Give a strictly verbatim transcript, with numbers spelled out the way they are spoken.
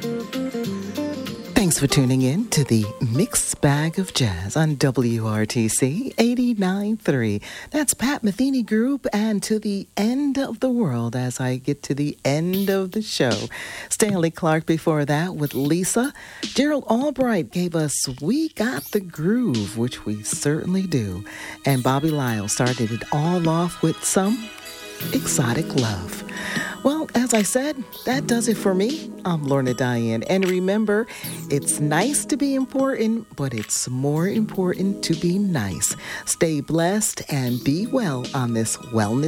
Thanks for tuning in to the Mixed Bag of Jazz on W R T C eighty-nine point three. That's Pat Metheny Group, and to the end of the world as I get to the end of the show. Stanley Clarke before that with Lisa. Gerald Albright gave us We Got the Groove, which we certainly do. And Bobby Lyle started it all off with some Exotic Love. Well, as I said, that does it for me. I'm Lorna Diane. And remember, it's nice to be important, but it's more important to be nice. Stay blessed and be well on this Wellness